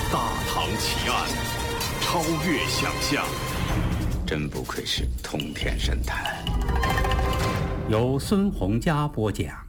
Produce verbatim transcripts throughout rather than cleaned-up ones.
大唐奇案，超越想象。 真不愧是通天神探。 由孙洪佳播讲。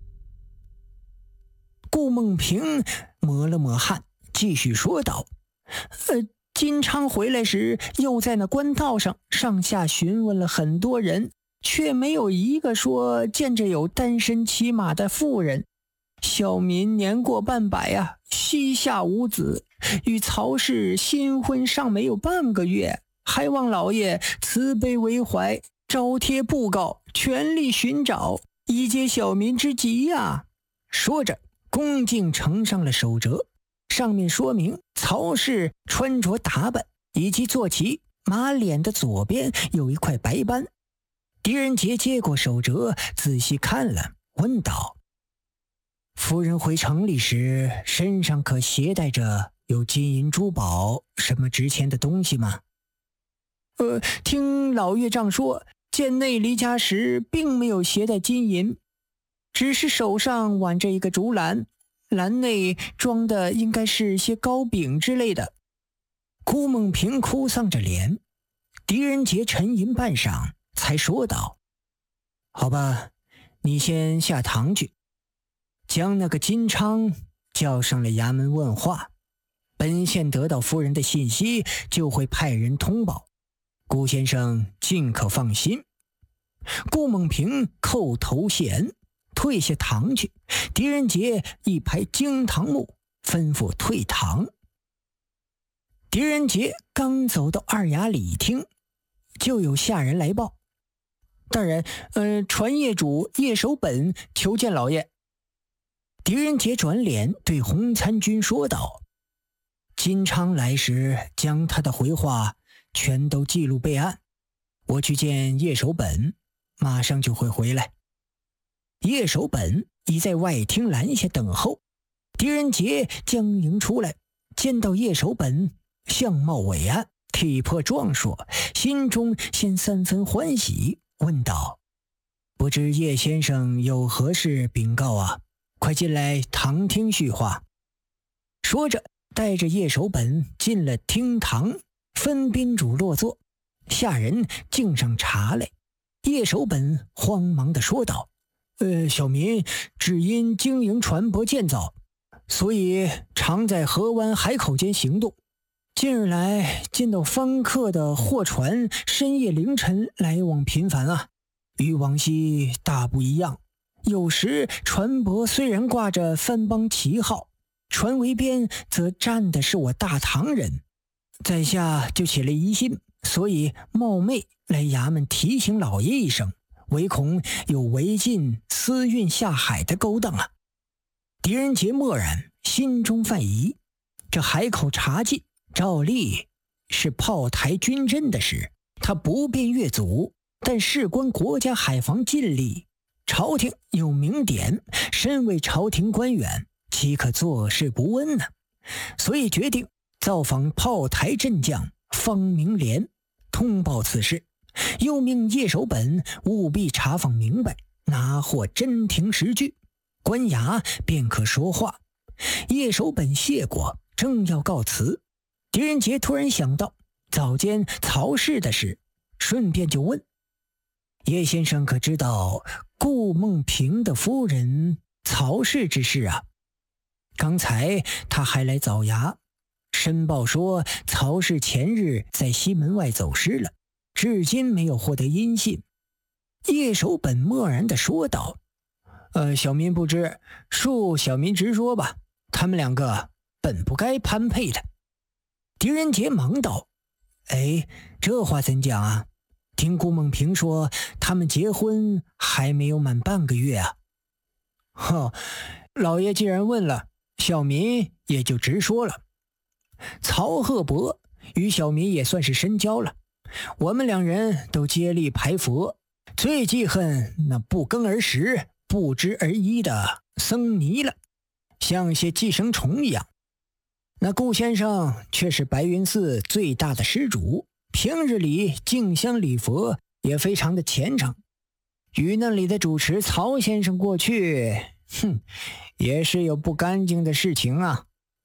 顾梦平抹了抹汗，继续说道：呃，金昌回来时又在那官道上上下询问了很多人，却没有一个说见着有单身骑马的妇人。小民年过半百啊，膝下无子，与曹氏新婚尚没有半个月，还望老爷慈悲为怀，招贴布告，全力寻找，以解小民之急呀、啊。说着恭敬呈上了手折，上面说明曹氏穿着打扮以及坐骑马脸的左边有一块白斑。狄仁杰接过手折，仔细看了，问道：夫人回城里时身上可携带着有金银珠宝什么值钱的东西吗？呃，听老岳丈说，见内离家时并没有携带金银，只是手上挽着一个竹篮，篮内装的应该是些糕饼之类的。顾梦平哭丧着脸，狄仁杰沉吟半晌，才说道：好吧，你先下堂去，将那个金昌叫上了衙门问话，本县得到夫人的信息，就会派人通报，顾先生尽可放心。顾梦平叩头谢恩，退下堂去。狄仁杰一拍惊堂木，吩咐退堂。狄仁杰刚走到二衙里厅，就有下人来报：大人，呃，传业主叶守本求见老爷。狄仁杰转脸对洪参军说道：金昌来时将他的回话全都记录备案，我去见叶守本，马上就会回来。叶守本已在外厅拦下等候。狄仁杰将迎出来，见到叶守本相貌伟岸，体魄壮硕，心中先三分欢喜，问道：不知叶先生有何事禀告啊？快进来堂厅叙话。说着带着叶守本进了厅堂，分宾主落座，下人敬上茶来。叶守本慌忙地说道：呃，小民只因经营船舶建造，所以常在河湾海口间行动。近日来见到方客的货船深夜凌晨来往频繁啊，与往昔大不一样。有时船舶虽然挂着番邦旗号，船桅边则站的是我大唐人，在下就起了疑心，所以冒昧来衙门提醒老爷一声，唯恐有违禁私运下海的勾当啊。狄仁杰默然，心中犯疑，这海口查禁照例是炮台军阵的事，他不便越阻，但事关国家海防禁令，朝廷有明典，身为朝廷官员，岂可坐视不问呢？所以决定造访炮台阵将方明廉，通报此事，又命叶守本务必查访明白，拿获真凭实据，官衙便可说话。叶守本谢过，正要告辞，狄仁杰突然想到早间曹氏的事，顺便就问：叶先生可知道顾梦平的夫人曹氏之事啊？刚才他还来早衙申报说曹氏前日在西门外走失了，至今没有获得音信。叶守本默然地说道：呃，小民不知，恕小民直说吧，他们两个本不该攀配的。狄仁杰忙道：哎，这话怎讲啊？听顾梦平说他们结婚还没有满半个月啊。呵，老爷既然问了，小民也就直说了。曹鹤伯与小民也算是深交了，我们两人都接力排佛，最记恨那不耕而食不知而依的僧尼了，像些寄生虫一样。那顾先生却是白云寺最大的施主，平日里敬香礼佛也非常的虔诚，与那里的主持曹先生过去，哼，也是有不干净的事情啊。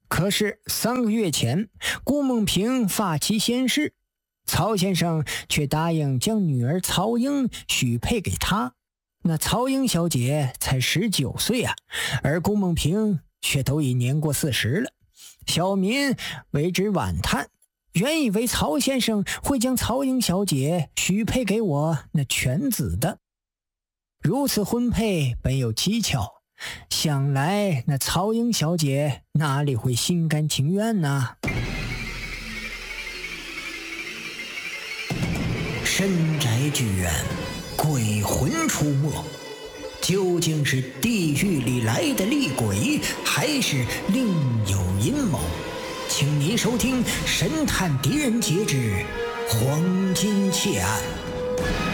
可是三个月前，顾梦萍发起仙事，曹先生却答应将女儿曹英许配给他。那曹英小姐才十九岁啊，而顾梦萍却都已年过四十了。小民为之惋叹，原以为曹先生会将曹英小姐许配给我那犬子的。如此婚配本有蹊跷，想来那曹英小姐哪里会心甘情愿呢？深宅剧院，鬼魂出没，究竟是地狱里来的厉鬼，还是另有阴谋？请您收听《神探狄仁杰之黄金窃案》。